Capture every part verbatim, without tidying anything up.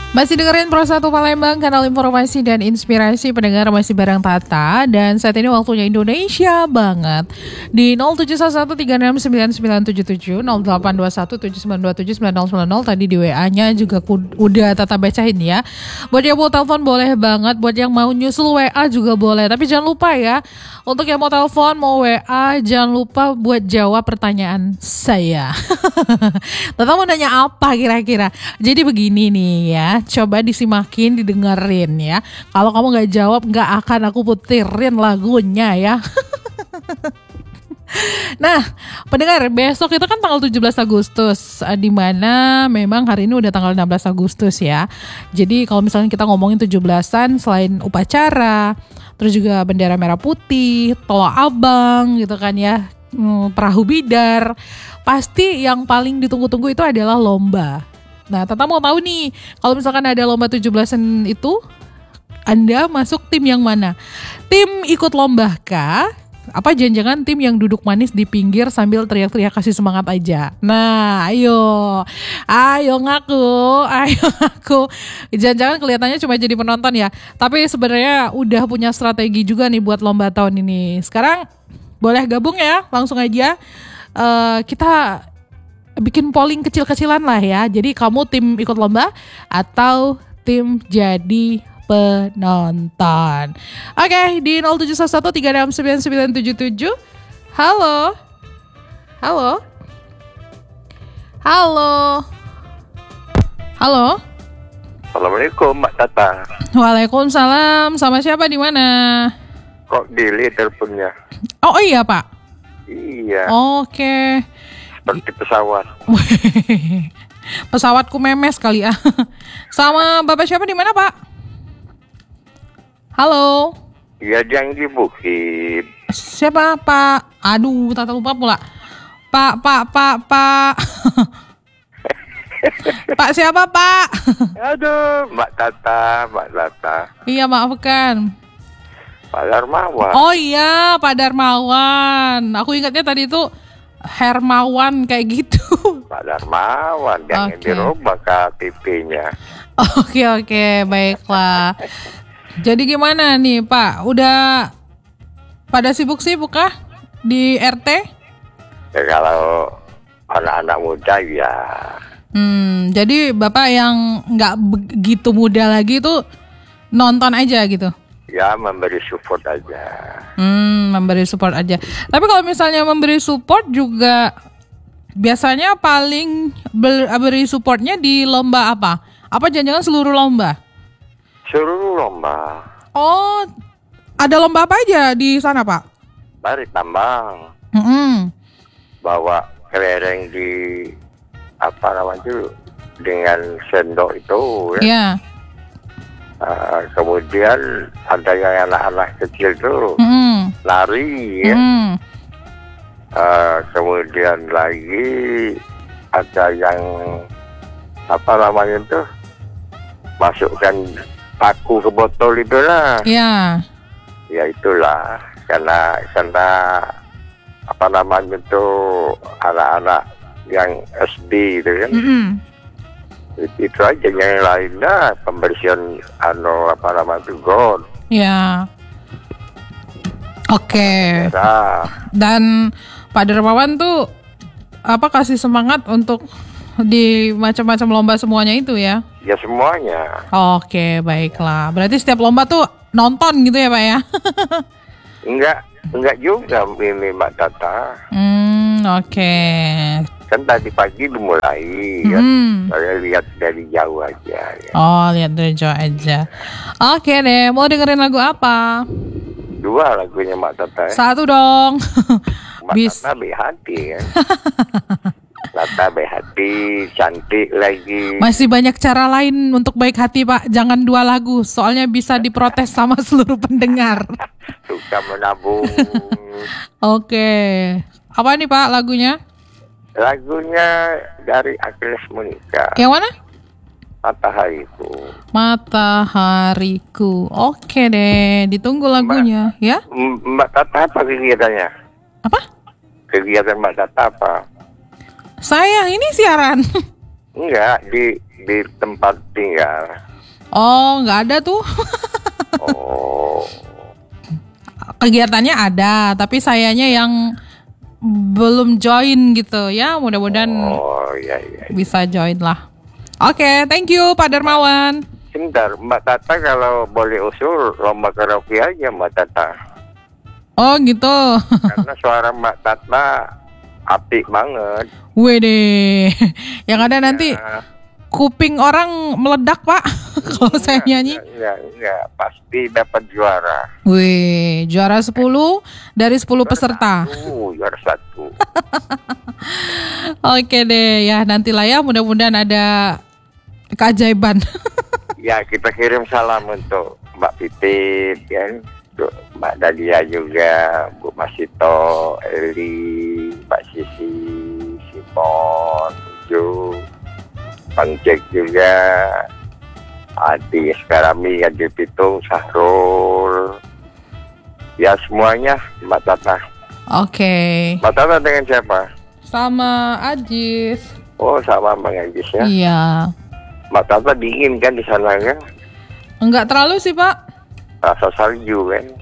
Masih dengerin Pro satu Palembang, kanal informasi dan inspirasi pendengar masih bareng Tata. Dan saat ini waktunya Indonesia banget. Di nol tujuh satu tiga enam sembilan sembilan tujuh tujuh, nol delapan dua satu tujuh sembilan dua tujuh sembilan nol sembilan nol. Tadi di W A-nya juga ku, udah Tata bacain ya. Buat yang mau telepon boleh banget, buat yang mau nyusul W A juga boleh. Tapi jangan lupa ya, untuk yang mau telepon, mau W A, jangan lupa buat jawab pertanyaan saya. Tata mau nanya apa kira-kira? Jadi begini nih ya, coba disimakin, didengerin ya. Kalau kamu gak jawab, gak akan aku putirin lagunya ya. Nah, pendengar, besok itu kan tanggal tujuh belas Agustus, di mana memang hari ini udah tanggal enam belas Agustus ya. Jadi kalau misalnya kita ngomongin tujuh belasan, selain upacara, terus juga bendera merah putih, tolak abang gitu kan ya, perahu bidar, pasti yang paling ditunggu-tunggu itu adalah lomba. Nah, Tata mau tahu nih, kalau misalkan ada lomba tujuh belasan itu, Anda masuk tim yang mana? Tim ikut lomba kah? Apa jangan-jangan tim yang duduk manis di pinggir sambil teriak-teriak kasih semangat aja? Nah, ayo, ayo ngaku, ayo ngaku. Jangan-jangan kelihatannya cuma jadi penonton ya, tapi sebenarnya udah punya strategi juga nih buat lomba tahun ini. Sekarang boleh gabung ya, langsung aja. Uh, kita bikin polling kecil-kecilan lah ya. Jadi kamu tim ikut lomba atau tim jadi penonton. Oke, okay, di nol tujuh satu tiga enam sembilan sembilan tujuh tujuh. Halo. Halo. Halo. Halo. Assalamualaikum Mbak Tata. Waalaikumsalam. Sama siapa di mana? Kok delay teleponnya? Oh, oh iya Pak. Iya. Oke. Okay. Seperti pesawat. Pesawatku memes kali ya. Sama Bapak siapa di mana Pak? Halo. Iya, yang di Bukit. Siapa Pak? Aduh, Tata lupa pula. Pak, Pak, Pak, Pak. Pak siapa Pak? Aduh, Mbak Tata, Mbak Tata. Iya, maafkan. Pak Darmawan. Oh iya, Pak Darmawan. Aku ingatnya tadi itu Hermawan kayak gitu. Pak Darmawan, jangan okay. dirubah K T P-nya. Oke, oke, baiklah. Jadi gimana nih Pak? Udah pada sibuk-sibuk kah di R T? Ya, kalau anak-anak muda ya. Hmm, jadi Bapak yang nggak begitu muda lagi tuh nonton aja gitu? Ya, memberi support aja. Hmm, memberi support aja. Tapi kalau misalnya memberi support juga biasanya paling beri supportnya di lomba apa? Apa jangan-jangan seluruh lomba? Seluruh lomba. Oh, ada lomba apa aja di sana Pak? Tarik tambang. Mm-hmm. Bawa kelereng di apa namanya itu dengan sendok itu ya. Yeah. Uh, kemudian ada yang anak-anak kecil tuh mm-hmm. lari ya. Mm-hmm. Uh, kemudian lagi ada yang apa namanya itu masukkan paku ke botol itulah. Iya. Ya itulah karena karena apa namanya itu anak-anak yang S D gitu kan. Mm-hmm. Itu aja, yang lainnya pembersihan anu apa namanya itu gold. Ya. Oke. Okay. Nah. Dan Pak Darmawan tuh apa kasih semangat untuk di macam-macam lomba semuanya itu ya? Ya semuanya. Oke, baiklah. Berarti setiap lomba tuh nonton gitu ya Pak ya? Enggak, enggak juga ini Mbak Tata. Hmm, oke. Okay. Kan tadi pagi dimulai ya. Hmm. Saya lihat dari jauh aja ya. Oh, lihat dari jauh aja. Oke deh, mau dengerin lagu apa? Dua lagunya Mbak Tata ya. Satu dong. Mbak Bis. Tata baik hati ya. Tata baik hati, cantik lagi. Masih banyak cara lain untuk baik hati Pak. Jangan dua lagu, soalnya bisa diprotes sama seluruh pendengar. Suka menabung. Oke. Apa nih Pak lagunya? Lagunya dari Agnes Monica. Yang mana? Matahariku. Matahariku. Oke deh, ditunggu lagunya. Mbak, ya? Mbak Tata apa kegiatannya? Apa? Kegiatan Mbak Tata apa? Saya ini siaran. Enggak, di di tempat tinggal. Oh, nggak ada tuh. Oh. Kegiatannya ada, tapi sayanya yang belum join gitu ya. Mudah-mudahan Oh, iya, iya. bisa join lah. Oke, thank you Pak Darmawan. Sebentar, Mbak Tata kalau boleh usul lomba karaoke aja Mbak Tata. Oh gitu. Karena suara Mbak Tata apik banget. Wede. Yang ada nanti Ya. kuping orang meledak Pak kalau saya nyanyi. Enggak, enggak, enggak, pasti dapat juara. Wih, juara sepuluh dari sepuluh peserta. Uh, juara satu. Oke deh, ya nantilah ya, mudah-mudahan ada keajaiban. Ya, kita kirim salam untuk Mbak Pipit, kan, untuk Mbak Dalia juga, Bu Masito, Eli, Mbak Sisi, Simon, Uju, Bang Jack juga, Adi Sekarami, Adi Pitung, Sahrul, ya semuanya Mbak Tata. Oke. Mbak Tata dengan siapa? Sama Ajis. Oh, sama Bang Ajis ya. Iya. Mbak Tata dingin kan di sana kan? Enggak terlalu sih Pak. Rasa salju kan?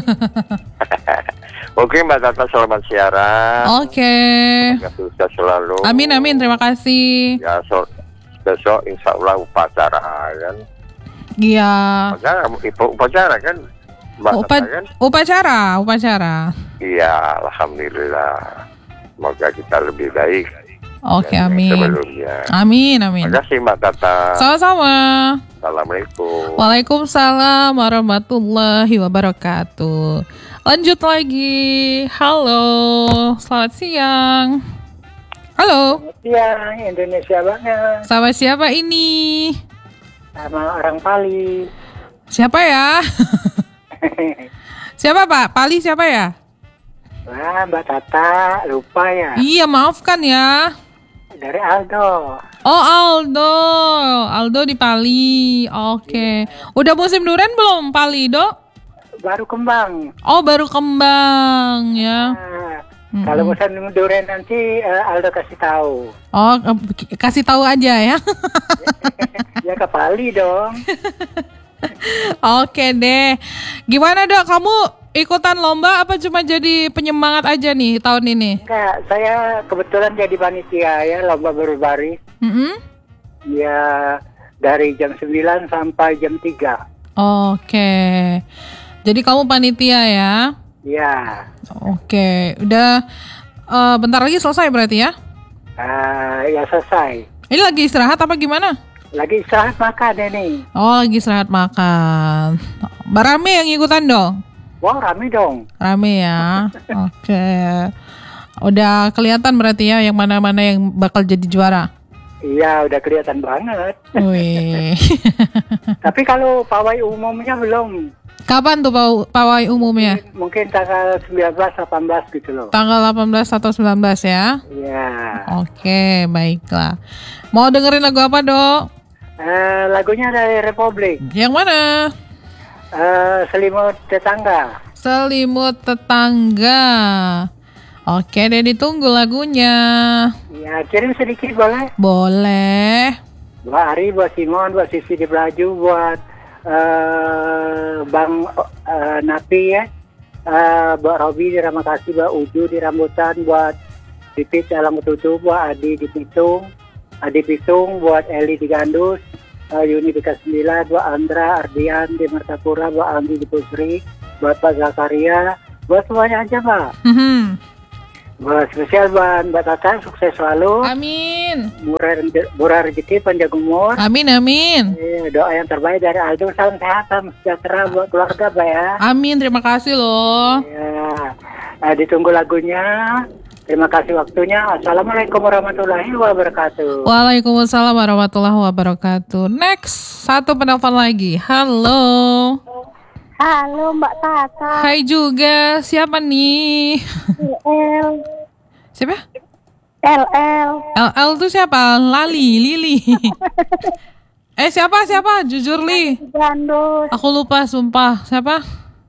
Oke Mbak Tata, selamat siaran. Oke. Semoga sukses selalu. Amin amin, terima kasih. Ya, so, besok insya Allah upacara kan? Iya. Upacara, upacara kan? Mbak Upa, Tata kan? upacara, upacara. Iya, alhamdulillah. Semoga kita lebih baik. Oke, dari yang amin. Sebelumnya. Amin amin. Terima kasih Mbak Tata. Sama-sama. Assalamualaikum. Waalaikumsalam warahmatullahi wabarakatuh. Lanjut lagi. Halo, selamat siang. Halo. Siang, Indonesia banget. Sama siapa ini? Sama orang Pali. Siapa ya? Siapa Pak? Pali siapa ya? Wah, Mbak Tata, lupa ya. Iya, maafkan ya. Dari Aldo. Oh, Aldo. Aldo di Pali. Oke. Udah musim durian belum Pali, Dok? Baru kembang. Oh, baru kembang ya. Nah, Mm-mm. kalau musim durian nanti eh, Aldo kasih tahu. Oh, ke- kasih tahu aja ya. Ya ke Pali dong. Oke deh. Gimana, Dok? Kamu ikutan lomba apa cuma jadi penyemangat aja nih tahun ini? Enggak, saya kebetulan jadi panitia ya lomba berbaris. Mm-mm. Ya dari jam sembilan sampai jam tiga. Oke. Jadi kamu panitia ya? Ya. Oke. Udah eh, bentar lagi selesai berarti ya? Ah, ya selesai. Ini lagi istirahat apa gimana? Lagi istirahat makan ini. Oh, lagi istirahat makan. Rame yang ikutan dong? Wah, rame dong. Rame ya. Oke. Udah kelihatan berarti ya yang mana-mana yang bakal jadi juara. Iya, udah kelihatan banget. Wih. Tapi kalau pawai umumnya belum. Kapan tuh paw- pawai umumnya? Mungkin tanggal sembilan belas delapan belas gitu loh. Tanggal delapan belas atau sembilan belas ya? Iya. Oke, baiklah. Mau dengerin lagu apa, Dok? Eh, lagunya dari Republik. Yang mana? Eh, Selimut Tetangga. Selimut Tetangga. Oke deh, ditunggu lagunya. Ya, kirim sedikit boleh? Boleh. Buat Ari, buat Simon, buat Sisi di Belaju, buat eh, Bang eh, Napi ya. Eh, buat Robi di Ramakasih, buat Uju di Rambutan, buat Pipit Alam Ketutup, buat Adi di Pitung, Adi Pitung, buat Eli di Gandus, uh, Yuni di K sembilan, buat Andra, Ardian di Martapura, buat Andi di Pusri, buat Pak Zakaria, buat semuanya aja Mbak. Mhm. Buat spesial buat Mbak Tata, sukses selalu, Amin. murah, murah rezeki, panjang umur. Amin, amin. Eh, doa yang terbaik dari Aldo, salam sehat, salam sejahtera buat keluarga Mbak ya. Amin, terima kasih loh. Ya, nah, ditunggu lagunya. Terima kasih waktunya. Assalamualaikum warahmatullahi wabarakatuh. Waalaikumsalam warahmatullahi wabarakatuh. Next, satu penelpon lagi. Halo. Halo Mbak Tata. Hai juga. Siapa nih? L Siapa? L L. L L tuh siapa? Lali, Lili. eh siapa siapa? Jujur Li. Gandus. Aku lupa sumpah. Siapa?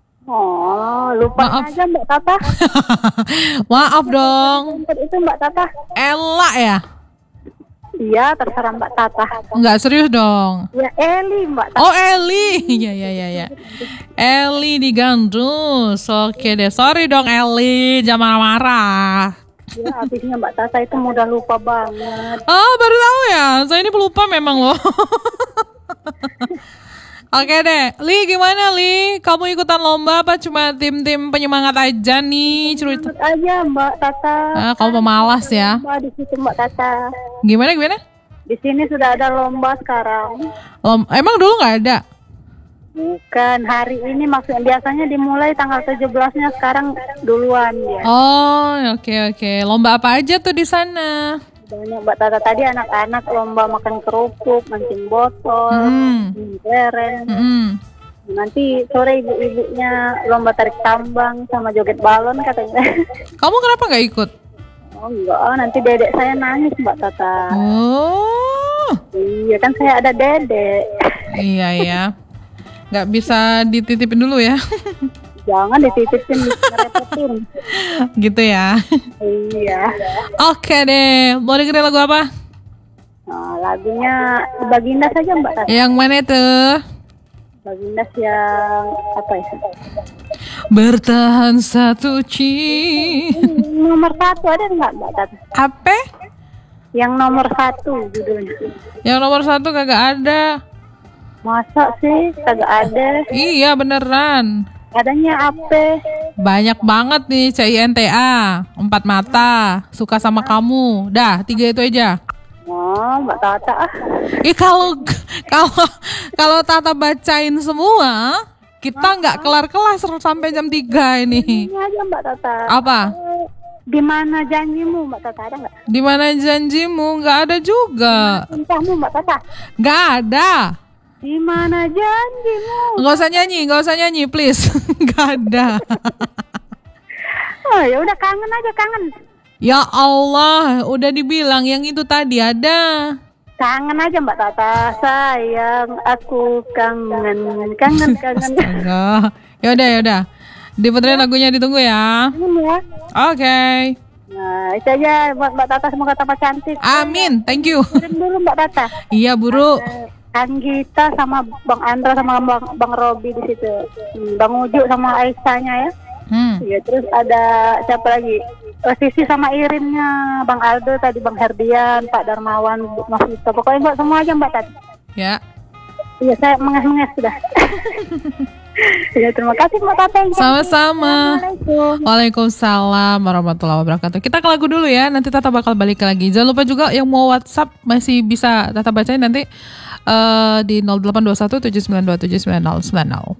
Oh, lupa Maaf. aja Mbak Tata. Maaf dong. Itu Mbak Tata. Ella ya? Iya, terserah Mbak Tata. Enggak, serius dong. Ya Eli Mbak Tata. Oh, Eli. Iya, iya, iya, ya. Eli di Gandus. Oke deh, sorry dong Eli, jangan marah-marah. Ya, habisnya Mbak Tata itu mudah lupa banget. Oh, baru tahu ya. Saya ini pelupa memang loh. Oke deh, Li gimana Li? Kamu ikutan lomba apa cuma tim-tim penyemangat aja nih? Cerita. Ikut aja Mbak Tata. Ah, kamu pemalas ya? Lomba di situ Mbak Tata. Gimana gimana? Di sini sudah ada lomba sekarang. Lom Emang dulu nggak ada? Bukan hari ini, maksudnya biasanya dimulai tanggal tujuh belasnya, sekarang duluan ya. Oh, oke oke. Lomba apa aja tuh di sana? Banyak Mbak Tata, tadi anak-anak lomba makan kerupuk, mancing botol, Hmm. keren. Mm-mm. Nanti sore ibu-ibunya lomba tarik tambang sama joget balon katanya. Kamu kenapa nggak ikut? Oh enggak, nanti dedek saya nangis Mbak Tata. Oh, Iya kan saya ada dedek. iya ya. Nggak bisa dititipin dulu ya? Jangan dititipin, ngerepotin. Gitu ya. Iya. Oke deh, mau dengerin lagu apa? Nah, lagunya Baginda saja Mbak Tata. Yang mana tuh? Bagindas yang apa ya? Bertahan satu ci. Nomor satu ada nggak Mbak Tata? Apa? Yang nomor satu judulnya. Yang nomor satu kagak ada. Masa sih kagak ada? Iya beneran. Adanya apa? Banyak banget nih C I N T A. Empat mata. Suka sama kamu. Dah, tiga itu aja. Oh, Mbak Tata. Ih kalau kalau kalau Tata bacain semua, kita nggak kelar-kelar sampai jam tiga ini. Ini aja Mbak Tata. Apa? Di mana janjimu Mbak Tata, ada nggak? Di mana janjimu? Nggak ada juga. Entahmu Mbak Tata. Nggak ada. Di mana janjimu? Nggak usah nyanyi, nggak usah nyanyi, please. Nggak ada. Oh ya udah, kangen aja kangen. Ya Allah, udah dibilang yang itu tadi ada. Kangen aja Mbak Tata, sayang aku kangen, kangen, kangen. Astaga. Ya udah, ya udah. Diputerin lagunya, ditunggu ya. Kangen ya. Oke. Nah itu aja buat Mbak Tata, semoga tambah cantik. Amin, thank you. Kirim dulu Mbak Tata. Iya, Buru. Kang Gita sama Bang Andra sama Bang, Bang Robi di situ. Hmm, Bang Uju sama Aisyahnya ya. Hmm. Iya, terus ada siapa lagi? Oh, Sisi sama Irinnya, Bang Aldo tadi, Bang Herdian, Pak Darmawan, Mas Vito. Pokoknya Mbak semua aja Mbak tadi. Ya. Iya, saya menges-menges sudah. Ya, terima kasih Mbak Tata. Sama-sama. Assalamualaikum. Waalaikumsalam warahmatullahi wabarakatuh. Kita ke lagu dulu ya. Nanti Tata bakal balik lagi. Jangan lupa juga yang mau WhatsApp masih bisa Tata bacain nanti uh, di nol delapan dua satu tujuh sembilan dua tujuh sembilan nol sembilan nol.